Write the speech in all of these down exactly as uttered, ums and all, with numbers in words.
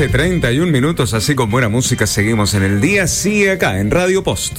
once treinta y un minutos, así con buena música seguimos en el día, sigue acá en Radio Post.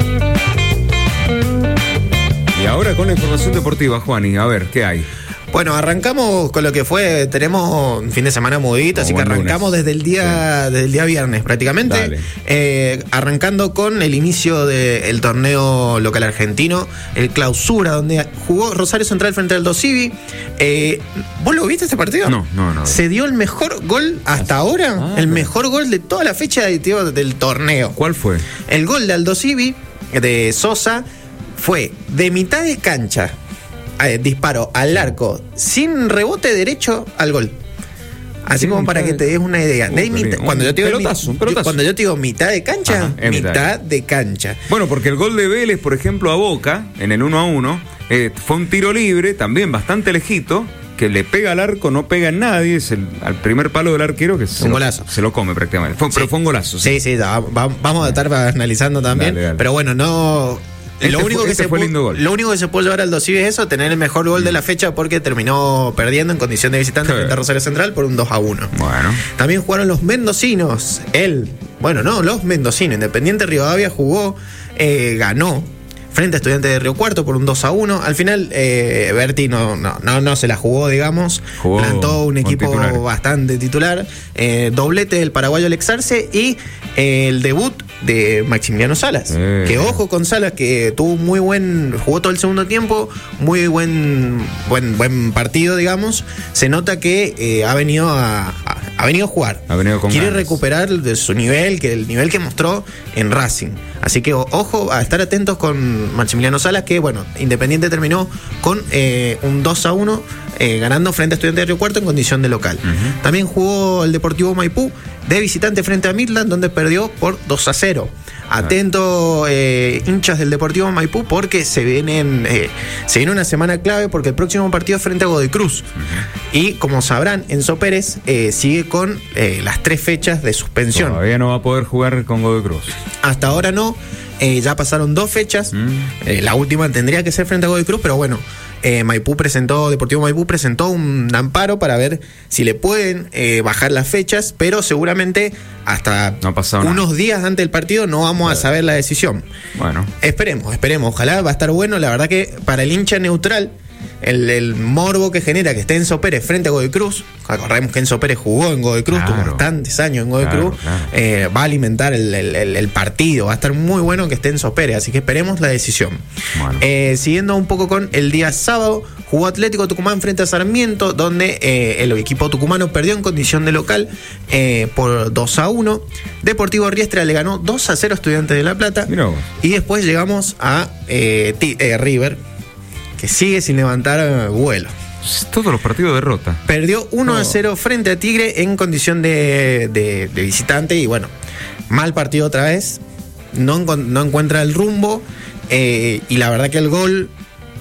Y ahora con la información deportiva, Juani, a ver, ¿qué hay? Bueno, arrancamos con lo que fue, tenemos un fin de semana movidito, así que arrancamos lunes. desde el día sí. desde el día viernes prácticamente, eh, arrancando con el inicio del torneo local argentino, el clausura, donde jugó Rosario Central frente al Dosivi. Eh, ¿Vos lo viste este partido? No, no, no. Se dio el mejor gol hasta ahora, ah, el mejor gol de toda la fecha de, tío, del torneo. ¿Cuál fue? El gol de Aldo Civi, de Sosa, fue de mitad de cancha. Eh, disparo al arco sin rebote derecho al gol. Así sí, como para que te des una idea. De mitad, cuando, yo te digo pelotazo, mi, yo, cuando yo te digo mitad de cancha, Ajá, mitad, mitad de cancha. Bueno, porque el gol de Vélez, por ejemplo, a Boca, en el uno a uno, eh, fue un tiro libre, también bastante lejito, que le pega al arco, no pega en nadie, es el, al primer palo del arquero que se, un lo, golazo. se lo come prácticamente. Fue, sí. Pero fue un golazo. Sí, sí, sí va, va, vamos a estar analizando también. Dale, dale. Pero bueno, no... Este lo, único fue, este que se pudo, lo único que se puede llevar al Dosivi es eso, tener el mejor gol mm. de la fecha, porque terminó perdiendo en condición de visitante frente a Rosario Central por un dos a uno. Bueno. También jugaron los mendocinos. Él, bueno, no, los mendocinos. Independiente Rivadavia jugó, eh, ganó frente a Estudiantes de Río Cuarto por un dos a uno. Al final, eh, Berti no, no, no, no se la jugó, digamos. Jugó plantó un equipo titular. bastante titular. Eh, doblete del paraguayo Alex Arce y eh, el debut de Maximiliano Salas. Eh. Que ojo con Salas, que tuvo muy buen, jugó todo el segundo tiempo, muy buen, buen, buen partido, digamos. Se nota que eh, ha venido a, a, ha venido a jugar. Ha venido con Quiere ganas. recuperar de su nivel, que el nivel que mostró en Racing. Así que ojo a estar atentos con Maximiliano Salas, que bueno, Independiente terminó con eh, un dos a uno, eh, ganando frente a Estudiantes de Río Cuarto en condición de local. Uh-huh. También jugó el Deportivo Maipú de visitante frente a Midland, donde perdió por dos a cero. Atento, eh, hinchas del Deportivo Maipú, porque se vienen eh, se viene una semana clave, porque el próximo partido es frente a Godoy Cruz. Uh-huh. Y como sabrán, Enzo Pérez eh, sigue con eh, las tres fechas de suspensión. Todavía no va a poder jugar con Godoy Cruz. Hasta ahora no. Eh, ya pasaron dos fechas. Mm. Eh, la última tendría que ser frente a Godoy Cruz, pero bueno, eh, Maipú presentó, Deportivo Maipú presentó un amparo para ver si le pueden eh, bajar las fechas, pero seguramente hasta no unos nada. días antes del partido no vamos claro. a saber la decisión. Bueno, esperemos, esperemos. Ojalá, va a estar bueno. La verdad que para el hincha neutral, El, el morbo que genera que esté Enzo Pérez frente a Godoy Cruz, acordemos que Enzo Pérez jugó en Godoy Cruz, claro. tuvo bastantes años en Godoy claro, Cruz, claro. Eh, va a alimentar el, el, el, el partido, va a estar muy bueno que esté Enzo Pérez, así que esperemos la decisión. Bueno. Eh, siguiendo un poco con el día sábado, jugó Atlético Tucumán frente a Sarmiento, donde eh, el equipo tucumano perdió en condición de local eh, por dos a uno. Deportivo Riestra le ganó dos a cero a Estudiantes de La Plata. Mirá. Y después llegamos a eh, t- eh, River, que sigue sin levantar vuelo. Todos los partidos derrota. Perdió uno a cero frente a Tigre en condición de, de, de visitante. Y bueno, mal partido otra vez. No, no encuentra el rumbo. Eh, y la verdad que el gol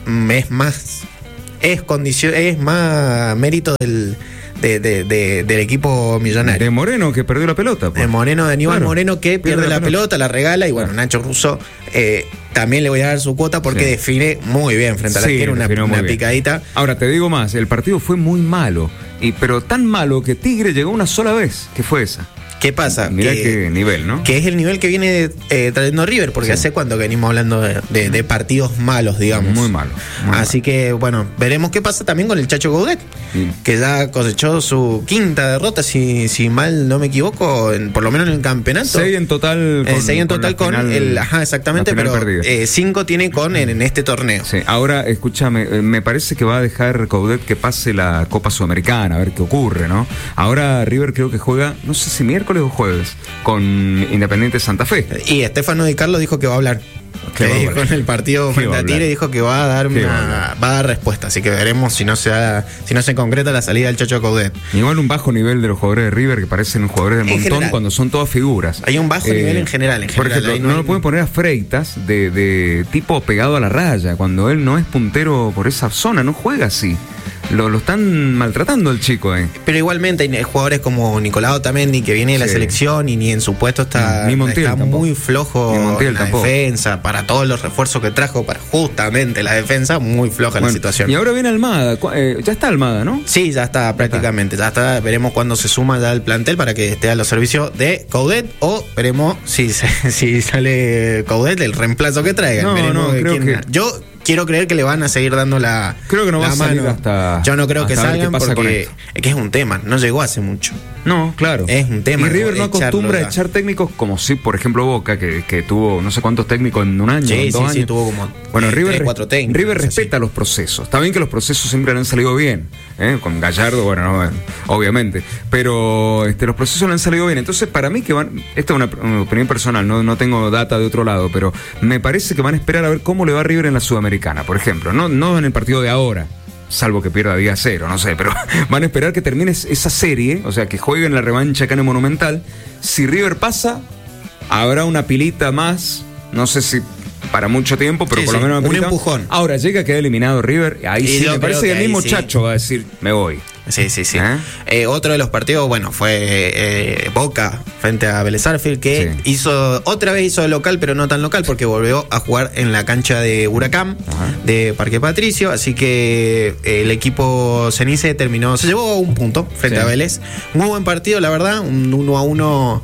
es más. Es condición, es más mérito del. De, de, de, del equipo millonario. De Moreno, que perdió la pelota. Pues. De Moreno, de Aníbal claro. Moreno, que pierde, pierde la, la pelota, pelota, la regala. Y bueno, claro. Nacho Russo eh, también le voy a dar su cuota, porque sí. define muy bien frente a la arquero, una, una picadita. Ahora, te digo más, el partido fue muy malo, y pero tan malo que Tigre llegó una sola vez, que fue esa. ¿Qué pasa? Mirá que, qué nivel, ¿no? Que es el nivel que viene eh, trayendo River, porque sí. hace cuánto que venimos hablando de, de, de partidos malos, digamos. Muy malos. Así malo. que, bueno, veremos qué pasa también con el Chacho Gaudet, sí. que ya cosechó su quinta derrota, si, si mal no me equivoco, en, por lo menos en el campeonato. Seis en total. Con, eh, seis en total con, con final, el. Ajá, exactamente, pero eh, cinco tiene con en, en este torneo. Sí. Ahora, escúchame, me parece que va a dejar Gaudet que pase la Copa Sudamericana, a ver qué ocurre, ¿no? Ahora River creo que juega, no sé si miércoles o jueves, con Independiente Santa Fe. Y Estefano Di Carlo dijo que va a hablar. Que dijo en el partido frente a Tigre, dijo que va a dar una, va a, va a dar respuesta, así que veremos si no se da, si no se concreta la salida del Chacho Gaudet. Igual un bajo nivel de los jugadores de River, que parecen jugadores del montón general, cuando son todas figuras. Hay un bajo eh, nivel en general, en por general, ejemplo, no, no lo pueden poner a Freitas de, de tipo pegado a la raya, cuando él no es puntero por esa zona, no juega así. lo, lo están maltratando el chico, eh. Pero igualmente hay jugadores como Nicolás Otamendi, que viene de la sí. selección y ni en su puesto está, ni Montiel, está muy flojo en la tampoco. defensa, para todos los refuerzos que trajo para justamente la defensa, muy floja bueno, la situación. Y ahora viene Almada, eh, ya está Almada, ¿no? Sí, ya está prácticamente, ya está. ya está, veremos cuándo se suma ya al plantel para que esté a los servicios de Coudet, o veremos si, si sale Coudet el reemplazo que traigan. No, veremos no, creo quién, que... Yo quiero creer que le van a seguir dando la Creo que no la va a salir mano. hasta Yo no creo que salgan porque es que es un tema, no llegó hace mucho. No, claro. Es un tema. Y River no acostumbra a ya. echar técnicos como si, por ejemplo, Boca, que, que tuvo no sé cuántos técnicos en un año, sí, en dos sí, años. Sí, tuvo como bueno, River, tres, cuatro técnicos. River respeta así. Los procesos. Está bien que los procesos siempre le han salido bien, ¿eh? Con Gallardo, bueno, no, obviamente. Pero este, los procesos le han salido bien. Entonces, para mí que van, esta es una, una opinión personal, no, no tengo data de otro lado, pero me parece que van a esperar a ver cómo le va a River en la Sudamericana, por ejemplo. No, no en el partido de ahora, salvo que pierda día cero, no sé, pero van a esperar que termine esa serie, o sea, que jueguen la revancha acá en el Monumental. Si River pasa, habrá una pilita más, no sé si para mucho tiempo, pero sí, por sí, lo menos una un pilita. empujón. Ahora llega a quedar eliminado River, ahí y sí me parece que, que el mismo sí. Chacho va a decir, me voy. Sí, sí, sí. ¿Eh? Eh, otro de los partidos, bueno, fue eh, Boca frente a Vélez Sarsfield, que sí. hizo, otra vez hizo de local, pero no tan local, porque volvió a jugar en la cancha de Huracán, ajá, de Parque Patricio, así que eh, el equipo Cenice terminó, se llevó un punto frente sí. a Vélez. Muy buen partido, la verdad, un uno a uno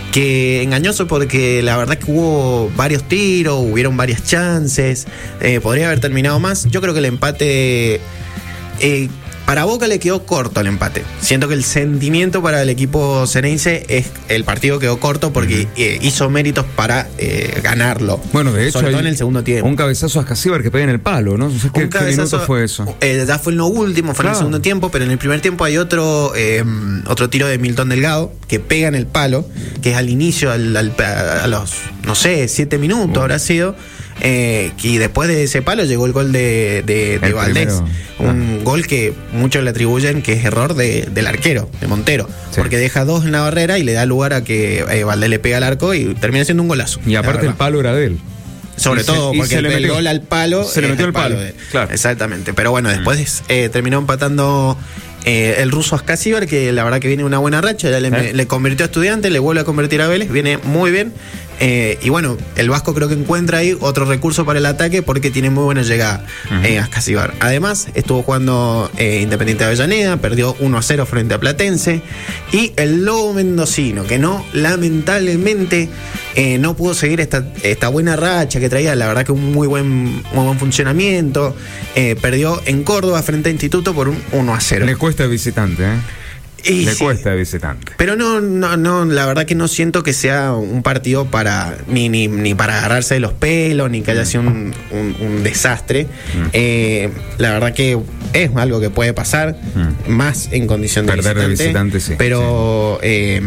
que engañoso porque la verdad que hubo varios tiros, hubieron varias chances, eh, podría haber terminado más. Yo creo que el empate... Eh, Para Boca le quedó corto el empate. Siento que el sentimiento para el equipo ceneice es el partido quedó corto porque eh, hizo méritos para eh, ganarlo. Bueno, de hecho, sobre todo en el segundo tiempo. Un cabezazo a Escasíbar que pega en el palo, ¿no? ¿Qué, un ¿qué minuto fue eso? Eh, ya fue en lo último, fue claro. en el segundo tiempo, pero en el primer tiempo hay otro eh, otro tiro de Milton Delgado que pega en el palo, que es al inicio, al, al, a los, no sé, siete minutos bueno. habrá sido. Eh, y después de ese palo llegó el gol de, de, de Valdés, un ah. gol que muchos le atribuyen que es error de, del arquero, de Montero, sí. porque deja dos en la barrera y le da lugar a que eh, Valdés le pega al arco y termina siendo un golazo. Y aparte el palo era de él. Sobre y todo se, porque el, el gol al palo se le metió el palo, palo claro. Exactamente, pero bueno, después eh, terminó empatando eh, el ruso Ascasíbar, que la verdad que viene una buena racha, ya le, ¿Eh? le convirtió a Estudiantes, le vuelve a convertir a Vélez, viene muy bien. Eh, y bueno, el Vasco creo que encuentra ahí otro recurso para el ataque porque tiene muy buena llegada uh-huh. eh, Ascasíbar. Además, estuvo jugando eh, Independiente de Avellaneda, perdió uno a cero frente a Platense. Y el Lobo Mendocino, que no, lamentablemente, eh, no pudo seguir esta, esta buena racha que traía, la verdad que un muy buen, muy buen funcionamiento. Eh, perdió en Córdoba frente a Instituto por un uno a cero. Le cuesta visitante, ¿eh? Y Le sí, cuesta visitante. Pero no, no, no, la verdad que no siento que sea un partido para ni, ni, ni para agarrarse de los pelos, ni que haya sido un, un, un desastre. Mm. Eh, la verdad que es algo que puede pasar, mm. más en condición de Perder visitante. de visitante, sí. Pero sí. Eh,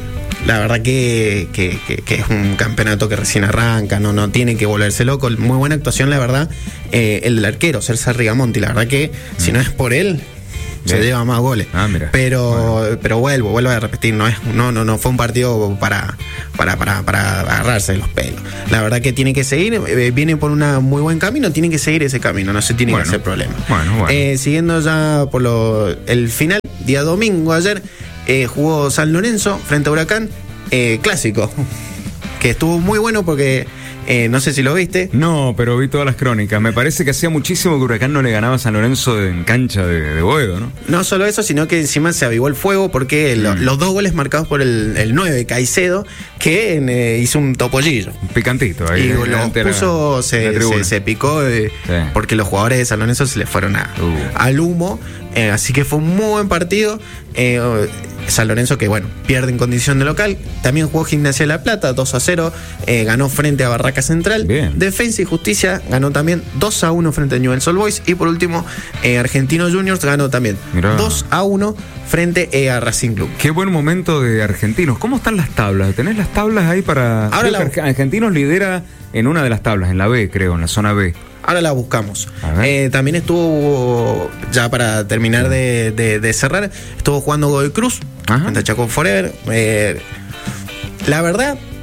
la verdad que, que, que, que es un campeonato que recién arranca, no, no tiene que volverse loco. Muy buena actuación, la verdad. Eh, el del arquero, César Rigamonti, la verdad que mm. si no es por él, se Bien. lleva más goles. Ah, mira. Pero, bueno. pero vuelvo, vuelvo a repetir, no es, no, no, no fue un partido para, para, para, para agarrarse de los pelos. La verdad que tiene que seguir, eh, viene por un muy buen camino, tiene que seguir ese camino, no se tiene bueno. que hacer problema. Bueno, bueno. Eh, siguiendo ya por lo, el final, día domingo ayer, eh, jugó San Lorenzo frente a Huracán, eh, clásico, que estuvo muy bueno porque Eh, no sé si lo viste. No, pero vi todas las crónicas. Me parece que hacía muchísimo que Huracán no le ganaba a San Lorenzo en cancha de, de Boedo, ¿no? No solo eso, sino que encima se avivó el fuego porque mm. lo, los dos goles marcados por el, el nueve, Caicedo, que eh, hizo un topollillo. Un picantito ahí. Y lo puso, la, se, la se, se picó eh, sí. porque los jugadores de San Lorenzo se le fueron a, uh. al humo. Eh, así que fue un muy buen partido. Eh, San Lorenzo que bueno, pierde en condición de local. También jugó Gimnasia de La Plata, dos a cero, eh, ganó frente a Barraca Central. Bien. Defensa y Justicia ganó también dos a uno frente a Newell's Old Boys. Y por último, eh, Argentinos Juniors ganó también Mirá. dos a uno frente eh, a Racing Club. Qué buen momento de Argentinos. ¿Cómo están las tablas? ¿Tenés las tablas ahí para...? Ahora la... Argentinos lidera en una de las tablas, en la B, creo, en la zona B. Ahora la buscamos. Eh, también estuvo, ya para terminar de, de, de cerrar, estuvo jugando Godoy Cruz, frente a Chaco Forever. Eh, la verdad,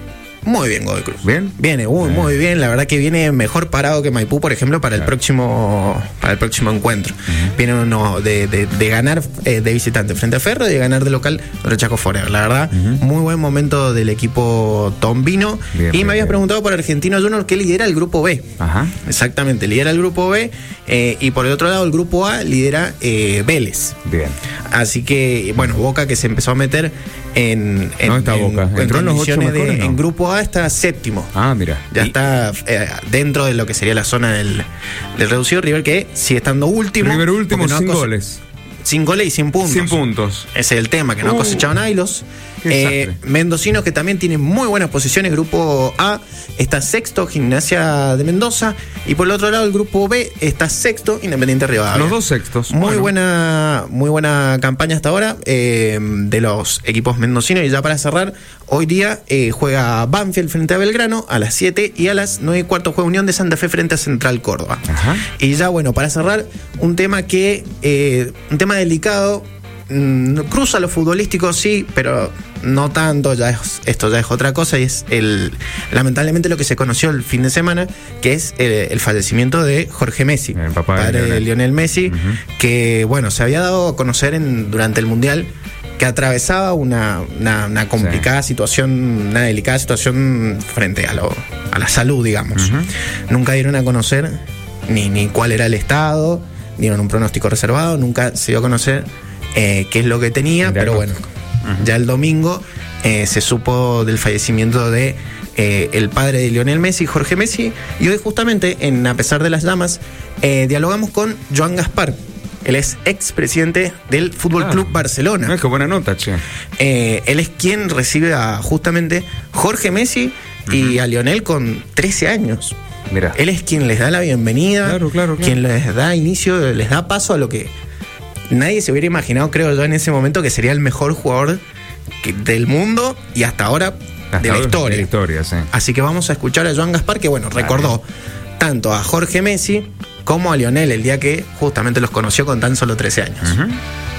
Muy bien Godoy Cruz. ¿Bien? Viene muy, bien. muy bien. La verdad que viene mejor parado que Maipú, por ejemplo, para el claro. próximo para el próximo encuentro. Uh-huh. Viene uno de, de, de ganar eh, de visitante frente a Ferro y de ganar de local contra Chaco Forever. La verdad, uh-huh. muy buen momento del equipo tombino. Bien, y bien, me habías bien. preguntado por Argentino Junior, que lidera el grupo B. Ajá. Exactamente, lidera el grupo B. Eh, y por el otro lado, el grupo A lidera eh, Vélez. Bien. Así que, bueno, Boca que se empezó a meter en, en, no está en, Boca. en Entró en los ocho mejores, de, ¿no? En grupo A está séptimo. Ah, mira. Ya y... está eh, dentro de lo que sería la zona del, del reducido. River que sigue estando último. River último no sin cose- goles. Sin goles y sin puntos. Sin puntos. Ese es el tema, que no uh, cosechaban Ailos. Eh, Mendocinos que también tienen muy buenas posiciones. Grupo A está sexto, Gimnasia de Mendoza. Y por el otro lado, el grupo B está sexto, Independiente Rivadavia. Los dos sextos. Muy bueno. buena, muy buena campaña hasta ahora eh, de los equipos mendocinos. Y ya para cerrar, hoy día eh, juega Banfield frente a Belgrano a las siete y a las nueve y cuarto juega Unión de Santa Fe frente a Central Córdoba. Ajá. Y ya bueno, para cerrar, un tema que eh, un tema delicado. Mm, cruza lo futbolístico, sí, pero no tanto, ya es, esto ya es otra cosa y es el lamentablemente lo que se conoció el fin de semana, que es el, el fallecimiento de Jorge Messi, el papá padre de Lionel, Lionel Messi, uh-huh. que bueno, se había dado a conocer en, durante el Mundial que atravesaba una, una, una complicada sí. situación, una delicada situación frente a, lo, a la salud, digamos. Uh-huh. Nunca dieron a conocer ni, ni cuál era el estado, dieron un pronóstico reservado, nunca se dio a conocer Eh, qué es lo que tenía, pero bueno, uh-huh. ya el domingo eh, se supo del fallecimiento de eh, el padre de Lionel Messi, Jorge Messi, y hoy justamente en A pesar de las llamas eh, dialogamos con Joan Gaspar. Él es expresidente del Fútbol claro. Club Barcelona. No, es que buena nota, che. Eh, él es quien recibe a justamente Jorge Messi uh-huh. y a Lionel con trece años. Mirá. Él es quien les da la bienvenida, claro, claro, claro. quien les da inicio, les da paso a lo que nadie se hubiera imaginado, creo yo, en ese momento que sería el mejor jugador que, del mundo y hasta ahora hasta de la historia. De la historia sí. Así que vamos a escuchar a Joan Gaspar, que bueno, recordó claro. tanto a Jorge Messi como a Lionel el día que justamente los conoció con tan solo trece años. Uh-huh.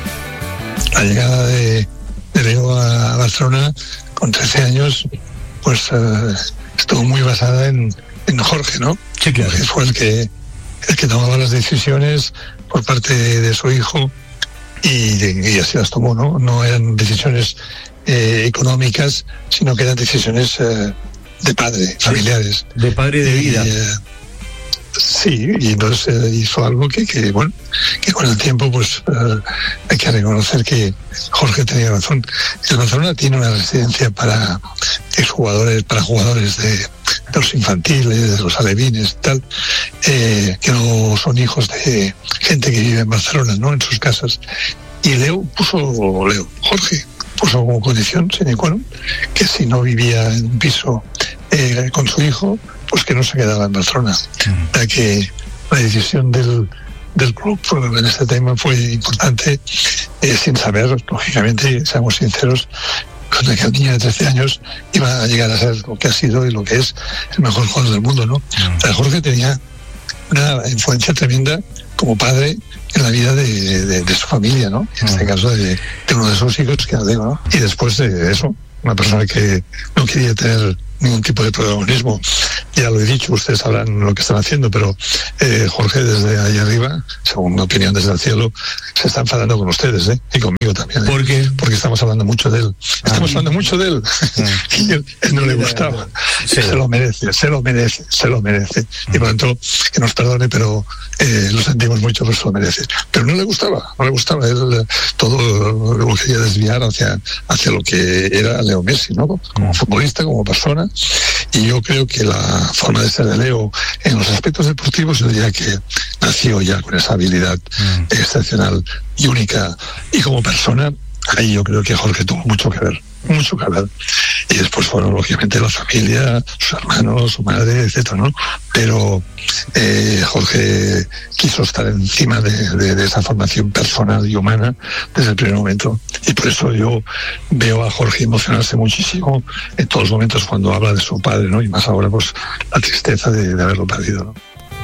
La llegada de, de Leo a Barcelona con trece años, pues uh, estuvo muy basada en, en Jorge, ¿no? Sí, claro. Jorge fue el que, el que tomaba las decisiones por parte de, de su hijo y, y así las tomó, ¿no? No eran decisiones eh, económicas, sino que eran decisiones eh, de padre, familiares. De padre de vida. Y, eh, sí, y entonces eh, hizo algo que, que, bueno, que con el tiempo pues eh, hay que reconocer que Jorge tenía razón. El Barcelona tiene una residencia para exjugadores, para jugadores de de los infantiles, de los alevines y tal, eh, que no son hijos de gente que vive en Barcelona, ¿no? En sus casas. Y Leo puso, Leo, Jorge, puso como condición sine qua non que si no vivía en un piso eh, con su hijo, pues que no se quedaba en Barcelona. Mm. Ya que la decisión del, del club en este tema fue importante, eh, sin saber, lógicamente, seamos sinceros, con que el niño de trece años iba a llegar a ser lo que ha sido y lo que es el mejor jugador del mundo, ¿no? Mm. Pero Jorge tenía una influencia tremenda como padre en la vida de, de, de su familia, ¿no? En mm. este caso de, de uno de sus hijos, que era Leo, ¿no? Y después de eso, una persona que no quería tener ningún tipo de protagonismo. Ya lo he dicho, ustedes sabrán lo que están haciendo, pero eh, Jorge desde ahí arriba, según mi opinión desde el cielo, se está enfadando con ustedes, ¿eh? Y conmigo también. ¿eh? ¿Por qué? Porque estamos hablando mucho de él. Estamos hablando mucho de él. Y él, él no le gustaba. Sí. Se lo merece, se lo merece, se lo merece. Y por tanto, que nos perdone, pero eh, lo sentimos mucho, pero se lo merece. Pero no le gustaba, no le gustaba. Él todo lo quería desviar hacia, hacia lo que era Leo Messi, ¿no? Como futbolista, como persona. Y yo creo que la forma de ser de Leo en los aspectos deportivos, yo diría que nació ya con esa habilidad mm. excepcional y única. Y como persona, ahí yo creo que Jorge tuvo mucho que ver, mucho que ver. Y después fueron, lógicamente, la familia, sus hermanos, su madre, etcétera, ¿no? Pero eh, Jorge quiso estar encima de, de, de esa formación personal y humana desde el primer momento. Y por eso yo veo a Jorge emocionarse muchísimo en todos los momentos cuando habla de su padre, ¿no? Y más ahora, pues, la tristeza de, de haberlo perdido, ¿no?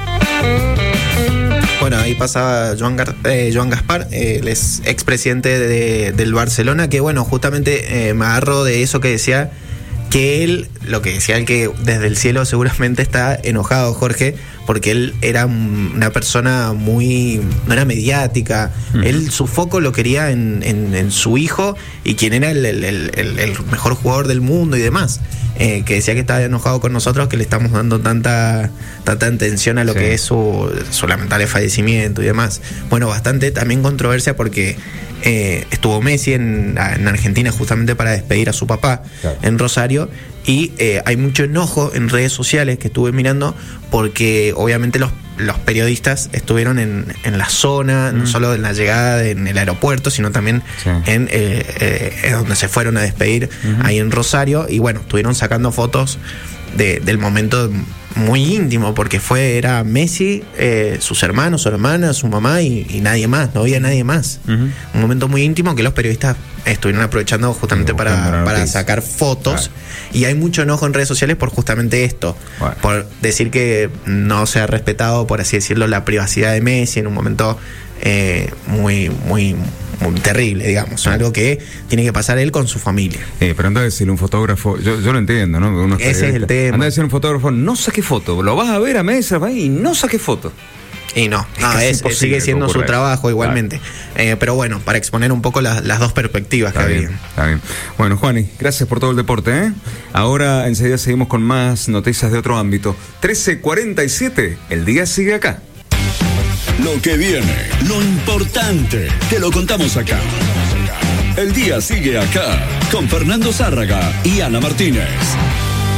Bueno, ahí pasaba Joan, Gar- eh, Joan Gaspar, eh, él es expresidente de, del Barcelona, que bueno, justamente eh, me agarro de eso que decía, que él, lo que decía él, que desde el cielo seguramente está enojado Jorge, porque él era una persona muy, no era mediática, uh-huh. él su foco lo quería en, en, en su hijo y quien era el, el, el, el mejor jugador del mundo y demás, eh, que decía que estaba enojado con nosotros, que le estamos dando tanta, tanta atención a lo sí. que es su, su lamentable fallecimiento y demás. Bueno, bastante también controversia porque Eh, estuvo Messi en, en Argentina justamente para despedir a su papá claro. en Rosario y eh, hay mucho enojo en redes sociales que estuve mirando porque obviamente los, los periodistas estuvieron en, en la zona, mm. no solo en la llegada de, en el aeropuerto, sino también sí. en eh, eh, donde se fueron a despedir uh-huh. ahí en Rosario y bueno, estuvieron sacando fotos de, del momento muy íntimo porque fue era Messi, eh, sus hermanos, su hermana, su mamá y, y nadie más, no había nadie más. Uh-huh. Un momento muy íntimo que los periodistas estuvieron aprovechando justamente sí, para, para sacar fotos claro. y hay mucho enojo en redes sociales por justamente esto, bueno. por decir que no se ha respetado, por así decirlo, la privacidad de Messi en un momento eh, muy, muy muy terrible, digamos, algo que tiene que pasar él con su familia. Eh, pero anda a decirle un fotógrafo, yo, yo lo entiendo, ¿no? Uno Ese es el tema. Anda a decirle un fotógrafo, no saque foto, lo vas a ver a Mesa y no saque foto. Y no, no es, es, sigue siendo su trabajo igualmente. Claro. Eh, pero bueno, para exponer un poco la, las dos perspectivas está que bien, había. Está bien. Bueno, Juani, gracias por todo el deporte, ¿eh? Ahora enseguida seguimos con más noticias de otro ámbito. trece cuarenta y siete, el día sigue acá. Lo que viene, lo importante, te lo contamos acá. El día sigue acá, con Fernando Zárraga y Ana Martínez.